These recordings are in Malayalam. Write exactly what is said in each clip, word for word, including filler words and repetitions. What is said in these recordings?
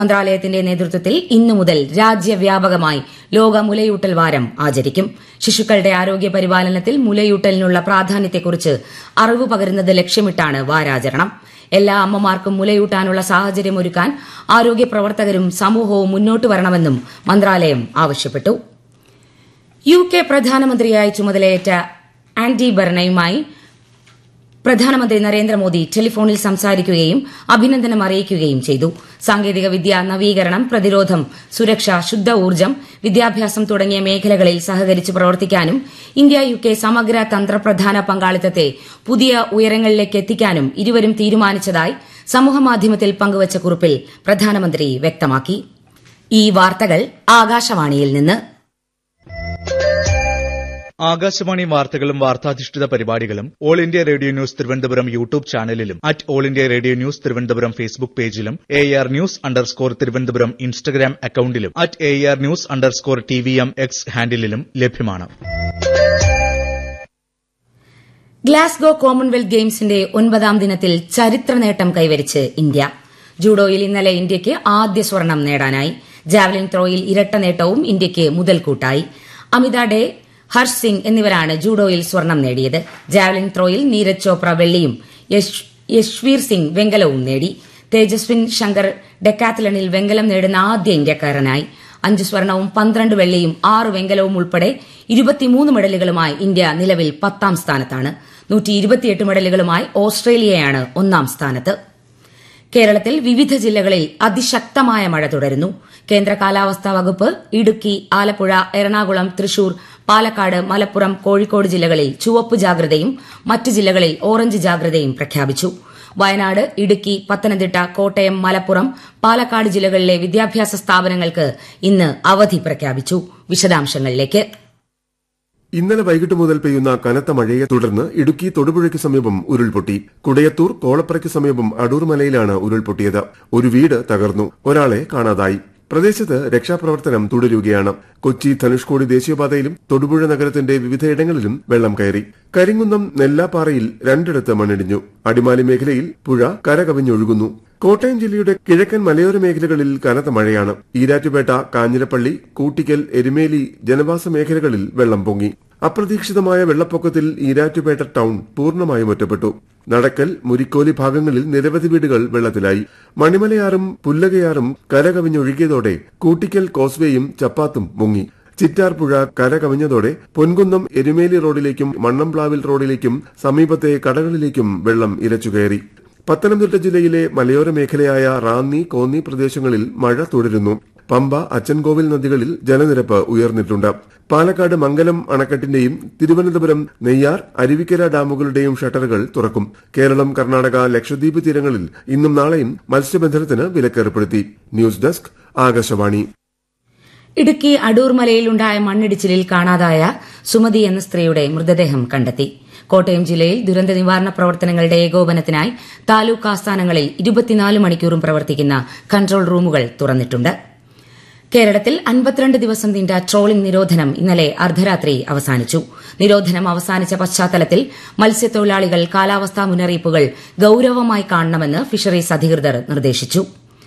മന്ത്രാലയത്തിന്റെ നേതൃത്വത്തിൽ ഇന്നു മുതൽ രാജ്യവ്യാപകമായി ലോക മുലയൂട്ടൽ വാരം ആചരിക്കും. ശിശുക്കളുടെ ആരോഗ്യ പരിപാലനത്തിൽ മുലയൂട്ടലിനുള്ള പ്രാധാന്യത്തെക്കുറിച്ച് അറിവ് പകരുന്നത് ലക്ഷ്യമിട്ടാണ് വാരാചരണം. എല്ലാ അമ്മമാർക്കും മുലയൂട്ടാനുള്ള സാഹചര്യമൊരുക്കാൻ ആരോഗ്യ പ്രവർത്തകരും സമൂഹവും മുന്നോട്ട് വരണമെന്നും മന്ത്രാലയം ആവശ്യപ്പെട്ടു. യു കെ പ്രധാനമന്ത്രിയായി ചുമതലയേറ്റ ആൻഡി ബർണയുമായി പ്രധാനമന്ത്രി നരേന്ദ്രമോദി ടെലിഫോണിൽ സംസാരിക്കുകയും അഭിനന്ദനം അറിയിക്കുകയും ചെയ്തു. സാങ്കേതിക വിദ്യ, നവീകരണം, പ്രതിരോധം, സുരക്ഷ, ശുദ്ധ ഊർജ്ജം, വിദ്യാഭ്യാസം തുടങ്ങിയ മേഖലകളിൽ സഹകരിച്ച് പ്രവർത്തിക്കാനും ഇന്ത്യ യു കെ സമഗ്ര തന്ത്രപ്രധാന പങ്കാളിത്തത്തെ പുതിയ ഉയരങ്ങളിലേക്ക് എത്തിക്കാനും ഇരുവരും തീരുമാനിച്ചതായി സമൂഹമാധ്യമത്തിൽ പങ്കുവച്ച കുറിപ്പിൽ പ്രധാനമന്ത്രി വ്യക്തമാക്കി. ഈ വാർത്തകൾ ആകാശവാണിയിൽ നിന്ന്. ആകാശവാണി വാർത്തകളും വാർത്താധിഷ്ഠിത പരിപാടികളും all India radio news Thiruvananthapuram YouTube ചാനലിലും at all India radio news Thiruvananthapuram Facebook പേജിലും A R news underscore Thiruvananthapuram Instagram അക്കൌണ്ടിലും at A R news underscore T V M X ഹാൻഡിലും ലഭ്യമാണ്. ഗ്ലാസ്ഗോ കോമൺവെൽത്ത് ഗെയിംസിന്റെ ഒൻപതാം ദിനത്തിൽ ചരിത്ര നേട്ടം കൈവരിച്ച് ഇന്ത്യ. ജൂഡോയിൽ ഇന്നലെ ഇന്ത്യയ്ക്ക് ആദ്യ സ്വർണം നേടാനായി. ജാവലിൻ ത്രോയിൽ ഇരട്ട നേട്ടവും ഇന്ത്യയ്ക്ക് മുതൽക്കൂട്ടായി. അമിത ഡേ, ഹർഷ് സിംഗ് എന്നിവരാണ് ജൂഡോയിൽ സ്വർണം നേടിയത്. ജാവലിൻ ത്രോയിൽ നീരജ് ചോപ്ര വെള്ളിയും യശ്വീർ സിംഗ് വെങ്കലവും നേടി. തേജസ്വിൻ ശങ്കർ ഡെക്കാത്തലണിൽ വെങ്കലം നേടുന്ന ആദ്യ ഇന്ത്യക്കാരനായി. അഞ്ച് സ്വർണവും പന്ത്രണ്ട് വെള്ളിയും ആറ് വെങ്കലവും ഉൾപ്പെടെ ഇരുപത്തിമൂന്ന് മെഡലുകളുമായി ഇന്ത്യ നിലവിൽ പത്താം സ്ഥാനത്താണ്. നൂറ്റി ഇരുപത്തിയെട്ട് മെഡലുകളുമായി ഓസ്ട്രേലിയയാണ് ഒന്നാം സ്ഥാനത്ത്. കേരളത്തിൽ വിവിധ ജില്ലകളിൽ അതിശക്തമായ മഴ തുടരുന്നു. കേന്ദ്ര കാലാവസ്ഥാ വകുപ്പ് ഇടുക്കി, ആലപ്പുഴ, എറണാകുളം, തൃശൂർ, പാലക്കാട്, മലപ്പുറം, കോഴിക്കോട് ജില്ലകളിൽ ചുവപ്പ് ജാഗ്രതയും മറ്റ് ജില്ലകളിൽ ഓറഞ്ച് ജാഗ്രതയും പ്രഖ്യാപിച്ചു. വയനാട്, ഇടുക്കി, പത്തനംതിട്ട, കോട്ടയം, മലപ്പുറം, പാലക്കാട് ജില്ലകളിലെ വിദ്യാഭ്യാസ സ്ഥാപനങ്ങൾക്ക് ഇന്ന് അവധി പ്രഖ്യാപിച്ചു. വിശദാംശങ്ങളിലേക്ക്. ഇന്നലെ വൈകിട്ട് മുതൽ പെയ്യുന്ന കനത്ത മഴയെ തുടർന്ന് ഇടുക്കി തൊടുപുഴയ്ക്ക് സമീപം ഉരുൾപൊട്ടി. കുടയത്തൂർ കോളപ്പുറയ്ക്ക് സമീപം അടൂർ മലയിലാണ് ഉരുൾപൊട്ടിയത്. ഒരു വീട് തകർന്നു. ഒരാളെ കാണാതായി. പ്രദേശത്ത് രക്ഷാപ്രവർത്തനം തുടരുകയാണ്. കൊച്ചി ധനുഷ്കോടി ദേശീയപാതയിലും തൊടുപുഴ നഗരത്തിന്റെ വിവിധയിടങ്ങളിലും വെള്ളം കയറി. കരിങ്കുന്നം നെല്ലാപ്പാറയിൽ രണ്ടിടത്ത് മണ്ണിടിഞ്ഞു. അടിമാലി മേഖലയിൽ പുഴ കരകവിഞ്ഞൊഴുകുന്നു. കോട്ടയം ജില്ലയുടെ കിഴക്കൻ മലയോര മേഖലകളിൽ കനത്ത മഴയാണ്. ഈരാറ്റുപേട്ട, കാഞ്ഞിരപ്പള്ളി, കൂട്ടിക്കൽ, എരുമേലി ജനവാസ മേഖലകളിൽ വെള്ളം പൊങ്ങി. അപ്രതീക്ഷിതമായ വെള്ളപ്പൊക്കത്തിൽ ഈരാറ്റുപേട്ട ടൌൺ പൂർണ്ണമായും ഒറ്റപ്പെട്ടു. നടക്കൽ, മുരിക്കോലി ഭാഗങ്ങളിൽ നിരവധി വീടുകൾ വെള്ളത്തിലായി. മണിമലയാറും പുല്ലകയാറും കരകവിഞ്ഞൊഴുകിയതോടെ കൂട്ടിക്കൽ കോസ്വേയും ചപ്പാത്തും മുങ്ങി. ചിറ്റാർ പുഴ കരകവിഞ്ഞതോടെ പൊൻകുന്നം എരുമേലി റോഡിലേക്കും മണ്ണംപ്ലാവിൽ റോഡിലേക്കും സമീപത്തെ കടകളിലേക്കും വെള്ളം ഇരച്ചുകയറി. പത്തനംതിട്ട ജില്ലയിലെ മലയോര മേഖലയായ റാന്നി, കോന്നി പ്രദേശങ്ങളിൽ മഴ തുടരുന്നു. പമ്പ, അച്ചൻകോവിൽ നദികളിൽ ജലനിരപ്പ് ഉയർന്നിട്ടുണ്ട്. പാലക്കാട് മംഗലം അണക്കെട്ടിന്റെയും തിരുവനന്തപുരം നെയ്യാർ, അരുവിക്കര ഡാമുകളുടെയും ഷട്ടറുകൾ തുറക്കും. കേരളം, കർണാടക, ലക്ഷദ്വീപ് തീരങ്ങളിൽ ഇന്നും നാളെയും മത്സ്യബന്ധനത്തിന് വിലക്കേർപ്പെടുത്തി. News desk, Akashvani. ഇടുക്കി അടൂർ മലയിലുണ്ടായ മണ്ണിടിച്ചിലിൽ കാണാതായ സുമതി എന്ന സ്ത്രീയുടെ മൃതദേഹം കണ്ടെത്തി. കോട്ടയം ജില്ലയിൽ ദുരന്ത നിവാരണ പ്രവർത്തനങ്ങളുടെ ഏകോപനത്തിനായി താലൂക്ക് ആസ്ഥാനങ്ങളിൽ ഇരുപത്തിനാല് മണിക്കൂറും പ്രവർത്തിക്കുന്ന കൺട്രോൾ റൂമുകൾ തുറന്നിട്ടുണ്ട്. കേരളത്തിൽ അൻപത്തിരണ്ട് ദിവസം നീണ്ട ട്രോളിംഗ് നിരോധനം ഇന്നലെ അർദ്ധരാത്രി അവസാനിച്ചു. നിരോധനം അവസാനിച്ച പശ്ചാത്തലത്തിൽ മത്സ്യത്തൊഴിലാളികൾ കാലാവസ്ഥാ മുന്നറിയിപ്പുകൾ ഗൌരവമായി കാണണമെന്ന് ഫിഷറീസ് അധികൃതർ നിർദ്ദേശിച്ചു.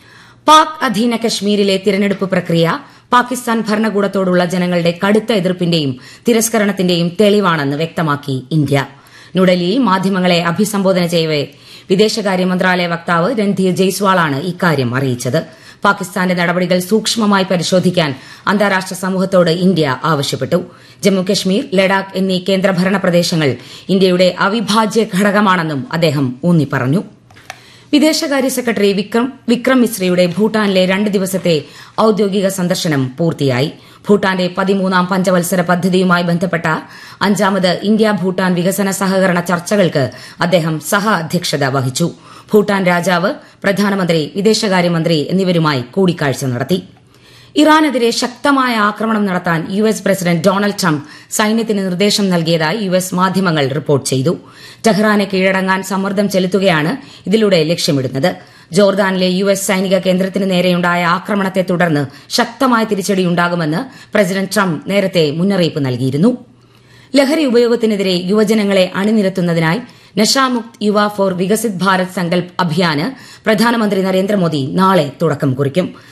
പാക് അധീന കശ്മീരിലെ തിരഞ്ഞെടുപ്പ് പ്രക്രിയ പാകിസ്ഥാൻ ഭരണകൂടത്തോടുള്ള ജനങ്ങളുടെ കടുത്ത എതിർപ്പിന്റെയും തിരസ്കരണത്തിന്റെയും തെളിവാണെന്ന് വ്യക്തമാക്കി ഇന്ത്യ. ന്യൂഡൽഹിയിൽ മാധ്യമങ്ങളെ അഭിസംബോധന ചെയ്യവെ വിദേശകാര്യ മന്ത്രാലയ വക്താവ് രൺധീർ ജയ്സ്വാളാണ് ഇക്കാര്യം അറിയിച്ചത്. പാകിസ്ഥാന്റെ നടപടികൾ സൂക്ഷ്മമായി പരിശോധിക്കാൻ അന്താരാഷ്ട്ര സമൂഹത്തോട് ഇന്ത്യ ആവശ്യപ്പെട്ടു. ജമ്മുകശ്മീർ, ലഡാക്ക് എന്നീ കേന്ദ്രഭരണ പ്രദേശങ്ങൾ ഇന്ത്യയുടെ അവിഭാജ്യ ഘടകമാണെന്നും അദ്ദേഹം ഊന്നിപ്പറഞ്ഞു. വിദേശകാര്യ സെക്രട്ടറി വിക്രം വിക്രം മിശ്രയുടെ ഭൂട്ടാനിലെ രണ്ട് ദിവസത്തെ ഔദ്യോഗിക സന്ദർശനം പൂർത്തിയായി. ഭൂട്ടാന്റെ പതിമൂന്നാം പഞ്ചവത്സര പദ്ധതിയുമായി ബന്ധപ്പെട്ട അഞ്ചാമത് ഇന്ത്യ ഭൂട്ടാൻ വികസന സഹകരണ ചർച്ചകൾക്ക് അദ്ദേഹം സഹ അധ്യക്ഷത വഹിച്ചു. ഭൂട്ടാൻ രാജാവ്, പ്രധാനമന്ത്രി, വിദേശകാര്യമന്ത്രി എന്നിവരുമായി കൂടിക്കാഴ്ച നടത്തി. ഇറാനെതിരെ ശക്തമായ ആക്രമണം നടത്താൻ U S president Donald Trump സൈന്യത്തിന് നിർദ്ദേശം നൽകിയതായി യു എസ് മാധ്യമങ്ങൾ റിപ്പോർട്ട് ചെയ്തു. ടെഹ്റാനെ കീഴടങ്ങാൻ സമ്മർദ്ദം ചെലുത്തുകയാണ് ഇതിലൂടെ ലക്ഷ്യമിടുന്നത്. ജോർദാനിലെ യു എസ് സൈനിക കേന്ദ്രത്തിന് നേരെയുണ്ടായ ആക്രമണത്തെ തുടർന്ന് ശക്തമായ തിരിച്ചടിയുണ്ടാകുമെന്ന് പ്രസിഡന്റ് ട്രംപ് നേരത്തെ മുന്നറിയിപ്പ് നൽകിയിരുന്നു. ലഹരി ഉപയോഗത്തിനെതിരെ യുവജനങ്ങളെ അണിനിരത്തുന്നതിനായി നശാമുക്ത് യുവ ഫോർ വികസിത് ഭാരത് സങ്കൽപ് അഭിയാന് പ്രധാനമന്ത്രി നരേന്ദ്രമോദി നാളെ തുടക്കം കുറിക്കും